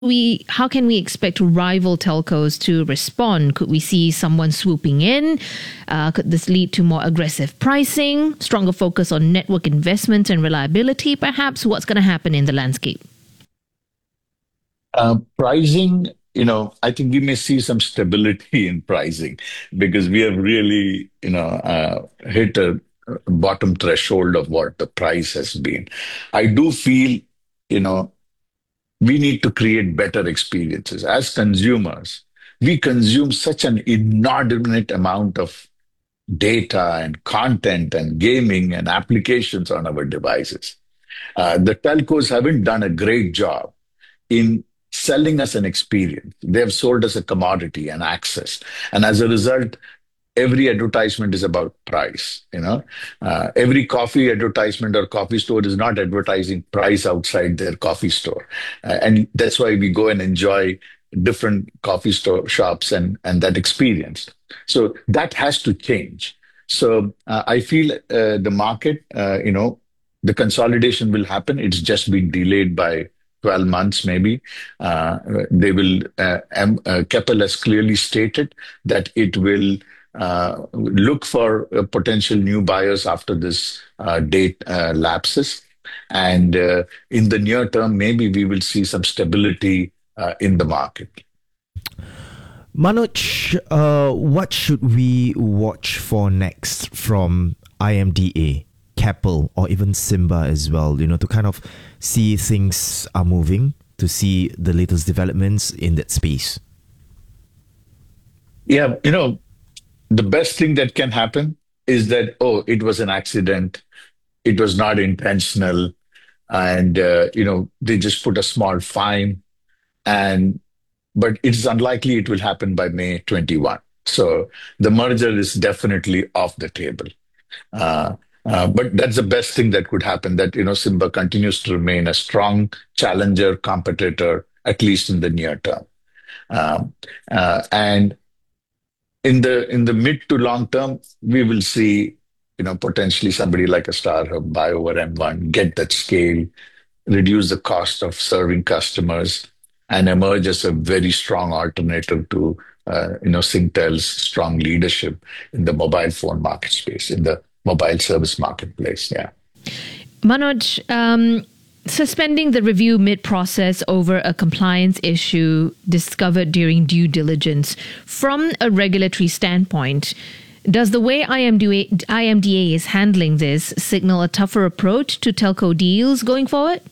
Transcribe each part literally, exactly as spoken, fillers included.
we how can we expect rival telcos to respond? Could we see someone swooping in? Uh, could this lead to more aggressive pricing, stronger focus on network investment and reliability? Perhaps what's going to happen in the landscape? Uh, pricing, you know, I think we may see some stability in pricing because we have really, you know, uh, hit a bottom threshold of what the price has been. I do feel, you know, we need to create better experiences. As consumers, we consume such an inordinate amount of data and content and gaming and applications on our devices. Uh, the telcos haven't done a great job in selling us an experience. They have sold us a commodity and access. And as a result, every advertisement is about price. You know, uh, every coffee advertisement or coffee store is not advertising price outside their coffee store, uh, and that's why we go and enjoy different coffee store shops and and that experience. So that has to change. So uh, I feel uh, the market, uh, you know, the consolidation will happen. It's just been delayed by twelve months, maybe. Uh, they will, uh, um, uh, Keppel has clearly stated that it will uh, look for uh, potential new buyers after this uh, date uh, lapses. And uh, in the near term, maybe we will see some stability uh, in the market. Manoj, uh, what should we watch for next from I M D A, Keppel, or even Simba as well, you know, to kind of see things are moving, to see the latest developments in that space? Yeah, you know, the best thing that can happen is that, oh, it was an accident. It was not intentional. And, uh, you know, they just put a small fine. And, but it's unlikely it will happen by May twenty-first. So the merger is definitely off the table. Uh, uh, but that's the best thing that could happen, that, you know, Simba continues to remain a strong challenger, competitor, at least in the near term. Um, uh, and in the in the mid to long term, we will see, you know, potentially somebody like a StarHub buy over M one, get that scale, reduce the cost of serving customers, and emerge as a very strong alternative to, uh, you know, Singtel's strong leadership in the mobile phone market space, in the mobile service marketplace. Yeah. Manoj, um, suspending the review mid-process over a compliance issue discovered during due diligence, from a regulatory standpoint, does the way I M D A, I M D A is handling this signal a tougher approach to telco deals going forward?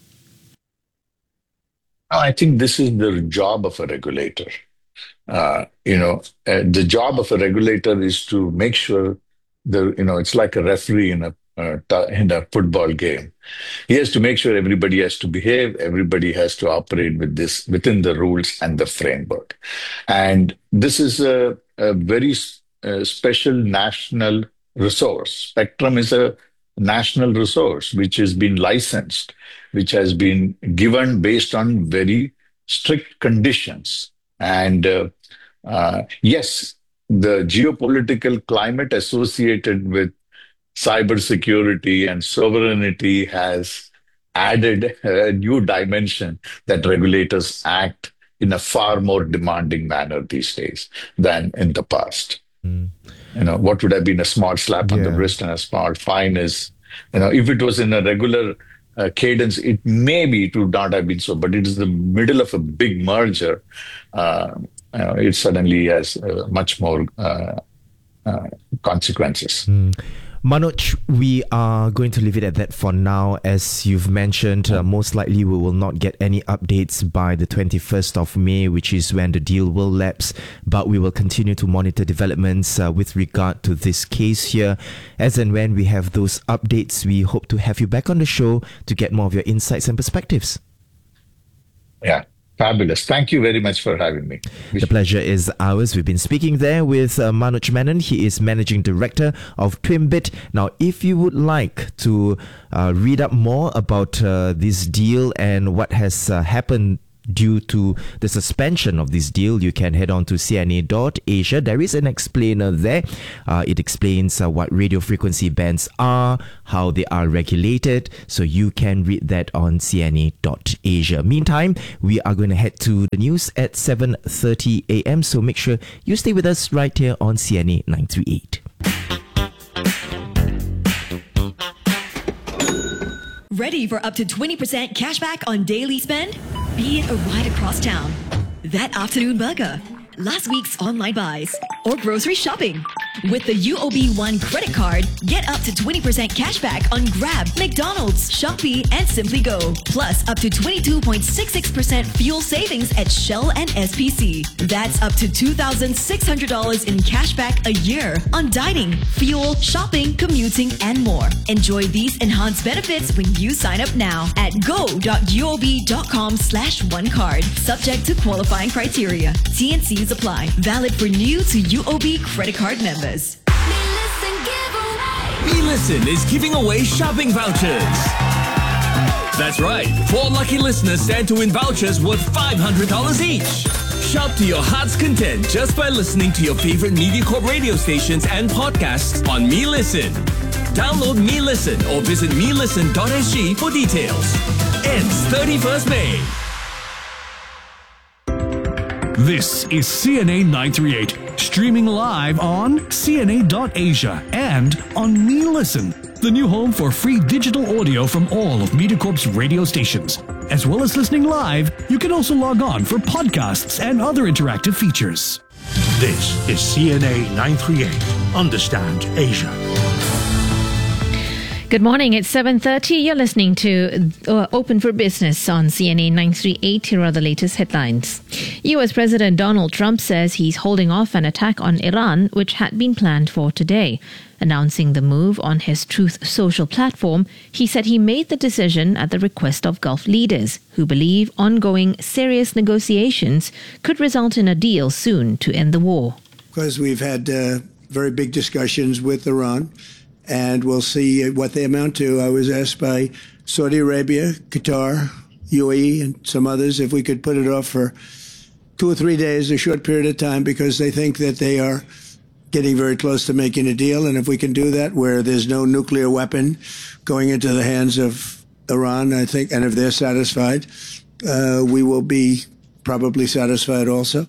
I think this is the job of a regulator. Uh, you know, uh, the job of a regulator is to make sure the, you know, it's like a referee in a uh, t- in a football game. He has to make sure everybody has to behave, everybody has to operate with this within the rules and the framework. And this is a, a very uh, special national resource. Spectrum is a national resource which has been licensed, which has been given based on very strict conditions. And uh, uh, yes, the geopolitical climate associated with cybersecurity and sovereignty has added a new dimension that regulators act in a far more demanding manner these days than in the past. Mm. You know, what would have been a small slap on yeah. the wrist and a small fine is, you know, if it was in a regular uh, cadence, it maybe it would not have been so, but it is the middle of a big merger. Uh, you know, it suddenly has uh, much more uh, uh, consequences. Mm. Manoj, we are going to leave it at that for now. As you've mentioned, uh, most likely we will not get any updates by the twenty-first of May, which is when the deal will lapse. But we will continue to monitor developments uh, with regard to this case here. As and when we have those updates, we hope to have you back on the show to get more of your insights and perspectives. Yeah. Fabulous. Thank you very much for having me. The pleasure is ours. We've been speaking there with uh, Manoj Menon. He is Managing Director of Twimbit. Now, if you would like to uh, read up more about uh, this deal and what has uh, happened due to the suspension of this deal, you can head on to C N A dot Asia. There is an explainer there. Uh, it explains uh, what radio frequency bands are, how they are regulated, so you can read that on C N A dot Asia. Meantime, we are going to head to the news at seven thirty a.m., so make sure you stay with us right here on C N A nine thirty-eight. Ready for up to twenty percent cashback on daily spend? Be it a ride across town, that afternoon burger, last week's online buys, or grocery shopping. With the U O B One credit card, get up to twenty percent cashback on Grab, McDonald's, Shopee, and Simply Go. Plus, up to twenty-two point six six percent fuel savings at Shell and S P C. That's up to two thousand six hundred dollars in cashback a year on dining, fuel, shopping, commuting, and more. Enjoy these enhanced benefits when you sign up now at go.uob.com slash one card. Subject to qualifying criteria. T and Cs apply. Valid for new to U O B credit card members. Me Listen is giving away shopping vouchers. That's right. Four lucky listeners stand to win vouchers worth five hundred dollars each. Shop to your heart's content just by listening to your favorite MediaCorp radio stations and podcasts on Me Listen. Download Me Listen or visit me listen dot s g for details. Ends thirty-first May. This is C N A nine thirty-eight, streaming live on C N A dot Asia and on Me Listen, the new home for free digital audio from all of MediaCorp's radio stations. As well as listening live, you can also log on for podcasts and other interactive features. This is C N A nine thirty-eight. Understand Asia. Good morning. It's seven thirty. You're listening to uh, Open for Business on C N A nine thirty-eight. Here are the latest headlines. U S President Donald Trump says he's holding off an attack on Iran, which had been planned for today. Announcing the move on his Truth Social platform, he said he made the decision at the request of Gulf leaders, who believe ongoing serious negotiations could result in a deal soon to end the war. Because we've had uh, very big discussions with Iran, and we'll see what they amount to. I was asked by Saudi Arabia, Qatar, U A E, and some others if we could put it off for two or three days, a short period of time, because they think that they are getting very close to making a deal. And if we can do that where there's no nuclear weapon going into the hands of Iran, I think, and if they're satisfied, uh, we will be probably satisfied also.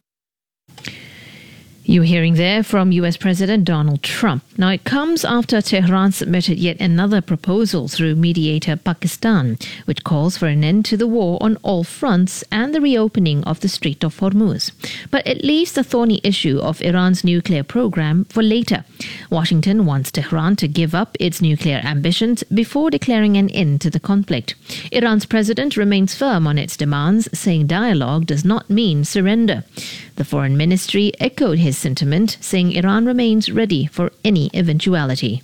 You're hearing there from U S President Donald Trump. Now, it comes after Tehran submitted yet another proposal through mediator Pakistan, which calls for an end to the war on all fronts and the reopening of the Strait of Hormuz. But it leaves the thorny issue of Iran's nuclear program for later. Washington wants Tehran to give up its nuclear ambitions before declaring an end to the conflict. Iran's president remains firm on its demands, saying dialogue does not mean surrender. The foreign ministry echoed his sentiment, saying Iran remains ready for any eventuality.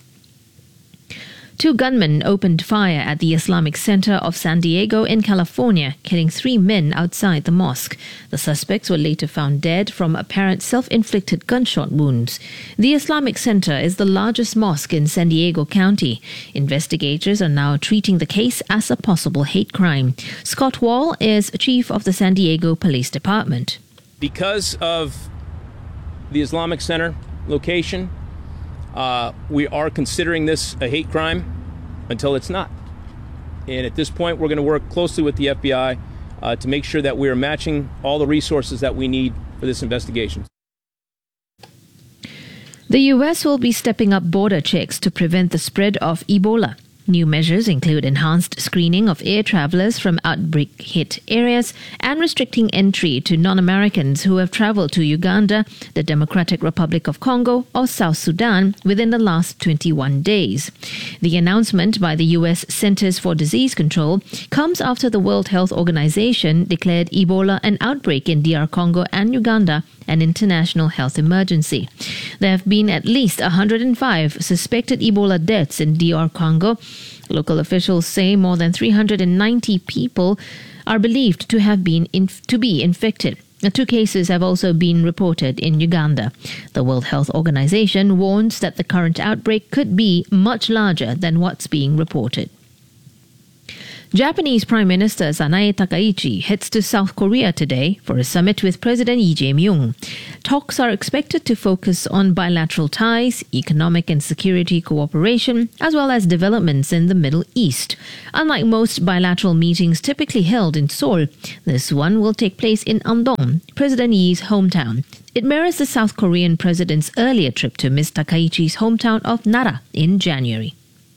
Two gunmen opened fire at the Islamic Center of San Diego in California, killing three men outside the mosque. The suspects were later found dead from apparent self-inflicted gunshot wounds. The Islamic Center is the largest mosque in San Diego County. Investigators are now treating the case as a possible hate crime. Scott Wall is chief of the San Diego Police Department. Because of the Islamic Center location, uh, we are considering this a hate crime until it's not. And at this point, we're going to work closely with the F B I uh, to make sure that we are matching all the resources that we need for this investigation. The U S will be stepping up border checks to prevent the spread of Ebola. New measures include enhanced screening of air travelers from outbreak-hit areas and restricting entry to non-Americans who have traveled to Uganda, the Democratic Republic of Congo, or South Sudan within the last twenty-one days. The announcement by the U S Centers for Disease Control comes after the World Health Organization declared Ebola an outbreak in D R Congo and Uganda, an international health emergency. There have been at least one hundred five suspected Ebola deaths in D R Congo. Local officials say more than three hundred ninety people are believed to have been inf- to be infected. Two cases have also been reported in Uganda. The World Health Organization warns that the current outbreak could be much larger than what's being reported. Japanese Prime Minister Sanae Takaichi heads to South Korea today for a summit with President Lee Jae-myung. Talks are expected to focus on bilateral ties, economic and security cooperation, as well as developments in the Middle East. Unlike most bilateral meetings typically held in Seoul, this one will take place in Andong, President Lee's hometown. It mirrors the South Korean president's earlier trip to Miz Takaichi's hometown of Nara in January.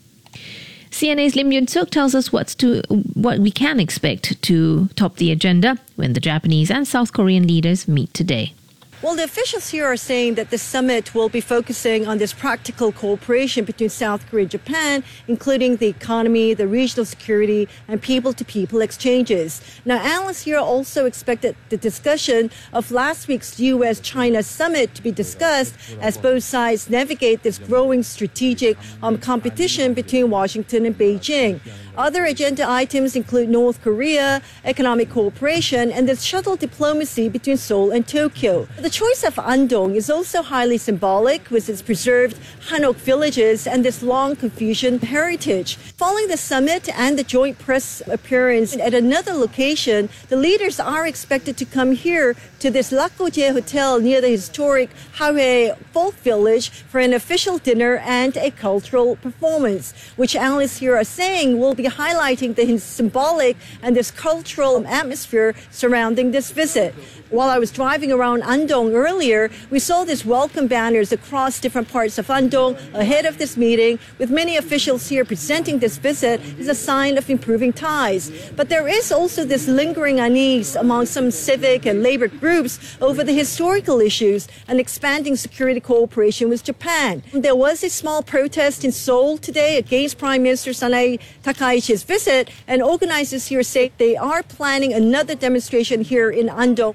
C N A's Lim Yun-suk tells us what's to, what we can expect to top the agenda when the Japanese and South Korean leaders meet today. Well, the officials here are saying that the summit will be focusing on this practical cooperation between South Korea and Japan, including the economy, the regional security, and people-to-people exchanges. Now, analysts here also expected the discussion of last week's U S China summit to be discussed as both sides navigate this growing strategic um, competition between Washington and Beijing. Other agenda items include North Korea, economic cooperation, and the shuttle diplomacy between Seoul and Tokyo. The choice of Andong is also highly symbolic, with its preserved Hanok villages and this long Confucian heritage. Following the summit and the joint press appearance at another location, the leaders are expected to come here to this Lakgojie Hotel near the historic Haue Folk Village for an official dinner and a cultural performance, which analysts here are saying will be highlighting the symbolic and this cultural atmosphere surrounding this visit. While I was driving around Andong earlier, we saw these welcome banners across different parts of Andong ahead of this meeting, with many officials here presenting this visit as a sign of improving ties. But there is also this lingering unease among some civic and labor groups over the historical issues and expanding security cooperation with Japan. There was a small protest in Seoul today against Prime Minister Sanae Takaichi's visit, and organizers here say they are planning another demonstration here in Andong.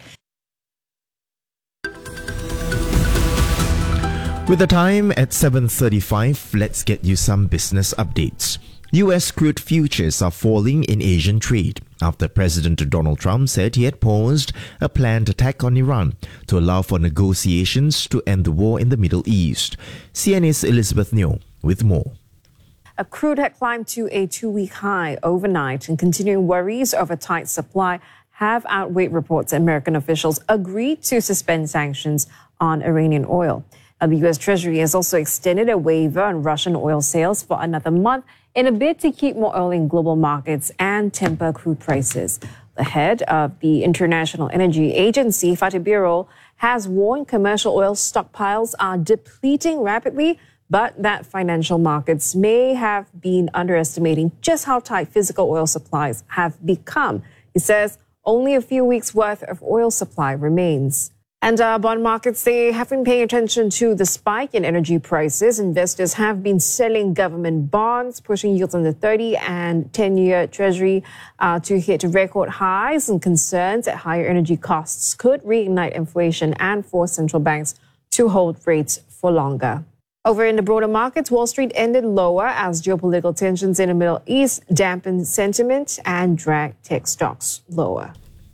With the time at seven thirty-five, let's get you some business updates. U S crude futures are falling in Asian trade after President Donald Trump said he had paused a planned attack on Iran to allow for negotiations to end the war in the Middle East. C N A's Elizabeth Neo with more. A crude had climbed to a two-week high overnight, and continuing worries over tight supply have outweighed reports that American officials agreed to suspend sanctions on Iranian oil. Now, the U S Treasury has also extended a waiver on Russian oil sales for another month in a bid to keep more oil in global markets and temper crude prices. The head of the International Energy Agency, Fatih Birol, has warned commercial oil stockpiles are depleting rapidly, but that financial markets may have been underestimating just how tight physical oil supplies have become. He says only a few weeks' worth of oil supply remains. And uh, bond markets, they have been paying attention to the spike in energy prices. Investors have been selling government bonds, pushing yields on the thirty and ten-year Treasury uh, to hit record highs, and concerns that higher energy costs could reignite inflation and force central banks to hold rates for longer. Over in the broader markets, Wall Street ended lower as geopolitical tensions in the Middle East dampened sentiment and dragged tech stocks lower.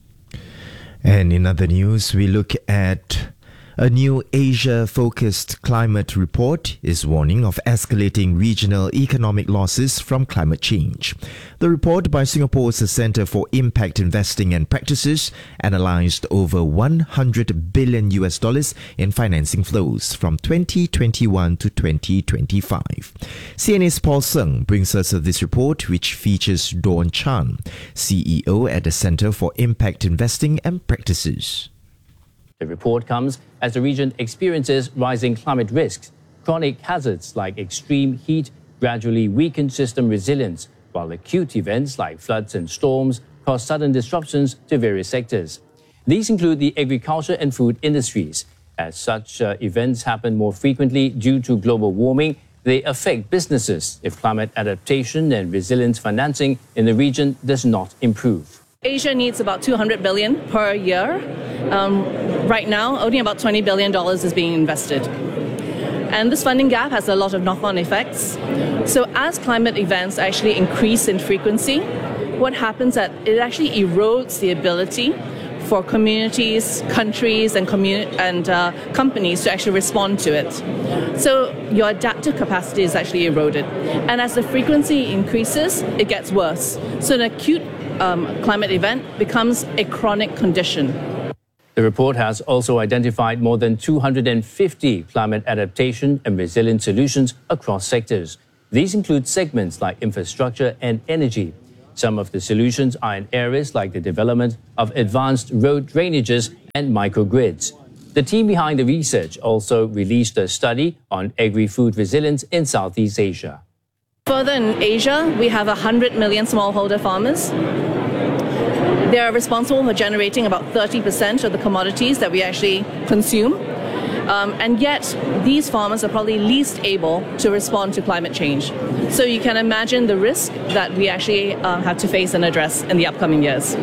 And in other news, we look at a new Asia-focused climate report is warning of escalating regional economic losses from climate change. The report by Singapore's Centre for Impact Investing and Practices analysed over one hundred billion U S dollars in financing flows from twenty twenty-one to twenty twenty-five. C N A's Paul Seng brings us this report, which features Dawn Chan, C E O at the Centre for Impact Investing and Practices. The report comes as the region experiences rising climate risks. Chronic hazards like extreme heat gradually weaken system resilience, while acute events like floods and storms cause sudden disruptions to various sectors. These include the agriculture and food industries. As such uh, events happen more frequently due to global warming, they affect businesses if climate adaptation and resilience financing in the region does not improve. Asia needs about two hundred billion dollars per year. Um, right now, only about twenty billion dollars is being invested. And this funding gap has a lot of knock-on effects. So as climate events actually increase in frequency, what happens is that it actually erodes the ability for communities, countries, and, commun- and uh, companies to actually respond to it. So your adaptive capacity is actually eroded. And as the frequency increases, it gets worse. So an acute um, climate event becomes a chronic condition. The report has also identified more than two hundred fifty climate adaptation and resilience solutions across sectors. These include segments like infrastructure and energy. Some of the solutions are in areas like the development of advanced road drainages and microgrids. The team behind the research also released a study on agri-food resilience in Southeast Asia. Further in Asia, we have one hundred million smallholder farmers. They are responsible for generating about thirty percent of the commodities that we actually consume. Um, and yet, these farmers are probably least able to respond to climate change. So you can imagine the risk that we actually uh, have to face and address in the upcoming years.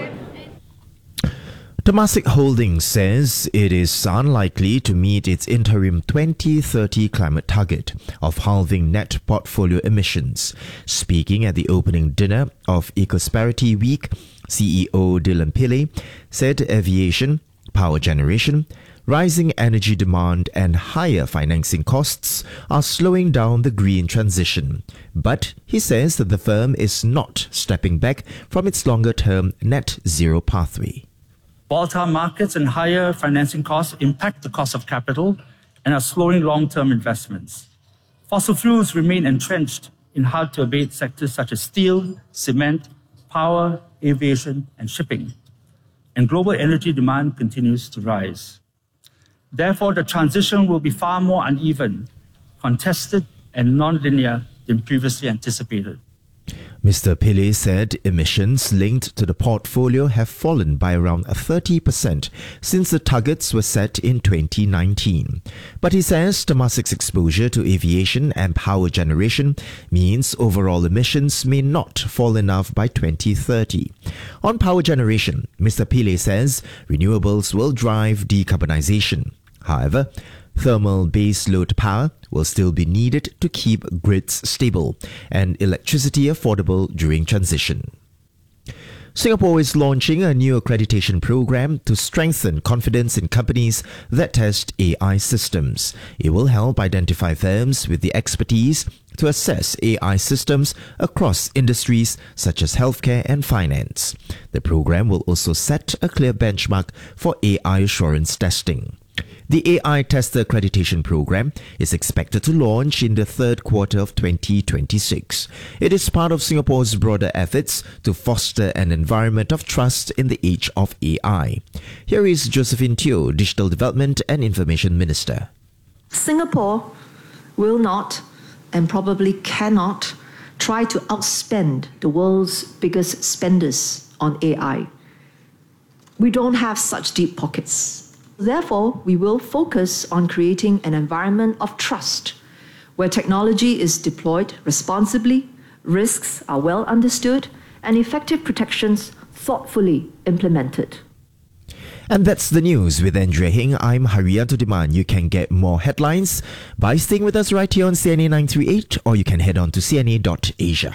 Temasek Holdings says it is unlikely to meet its interim twenty thirty climate target of halving net portfolio emissions. Speaking at the opening dinner of Ecosperity Week, C E O Dylan Pillay said aviation, power generation, rising energy demand and higher financing costs are slowing down the green transition. But he says that the firm is not stepping back from its longer-term net zero pathway. Volatile markets and higher financing costs impact the cost of capital and are slowing long-term investments. Fossil fuels remain entrenched in hard-to-abate sectors such as steel, cement, power, aviation, and shipping. And global energy demand continues to rise. Therefore, the transition will be far more uneven, contested, and non-linear than previously anticipated. Mister Pillay said emissions linked to the portfolio have fallen by around thirty percent since the targets were set in twenty nineteen. But he says Temasek's exposure to aviation and power generation means overall emissions may not fall enough by twenty thirty. On power generation, Mister Pillay says renewables will drive decarbonization. However, thermal baseload power will still be needed to keep grids stable and electricity affordable during transition. Singapore is launching a new accreditation program to strengthen confidence in companies that test A I systems. It will help identify firms with the expertise to assess A I systems across industries such as healthcare and finance. The program will also set a clear benchmark for A I assurance testing. The A I Tester Accreditation Program is expected to launch in the third quarter of twenty twenty-six. It is part of Singapore's broader efforts to foster an environment of trust in the age of A I. Here is Josephine Teo, Digital Development and Information Minister. Singapore will not and probably cannot try to outspend the world's biggest spenders on A I. We don't have such deep pockets. Therefore, we will focus on creating an environment of trust where technology is deployed responsibly, risks are well understood, and effective protections thoughtfully implemented. And that's the news with Andrea Hing. I'm Harianto Diman. You can get more headlines by staying with us right here on C N A nine thirty-eight, or you can head on to C N A dot asia.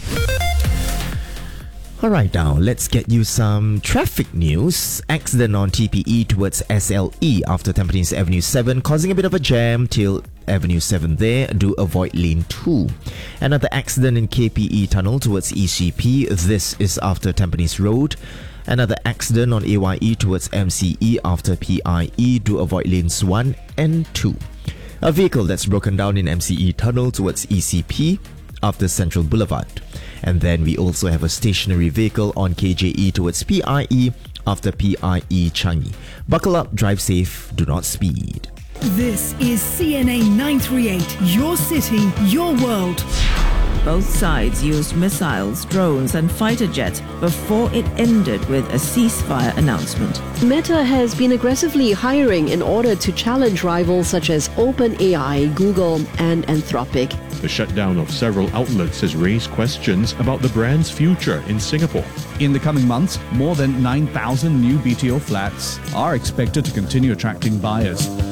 Alright, now let's get you some traffic news. Accident on T P E towards S L E after Tampines Avenue seven, causing a bit of a jam till Avenue seven there. Do avoid lane two. Another accident in K P E tunnel towards E C P. This is after Tampines Road. Another accident on A Y E towards M C E after P I E. Do avoid lanes one and two. A vehicle that's broken down in M C E tunnel towards E C P after Central Boulevard. And then we also have a stationary vehicle on K J E towards P I E after P I E Changi. Buckle up, drive safe, do not speed. This is C N A nine thirty-eight, your city, your world. Both sides used missiles, drones and fighter jets before it ended with a ceasefire announcement. Meta has been aggressively hiring in order to challenge rivals such as OpenAI, Google and Anthropic. The shutdown of several outlets has raised questions about the brand's future in Singapore. In the coming months, more than nine thousand new B T O flats are expected to continue attracting buyers.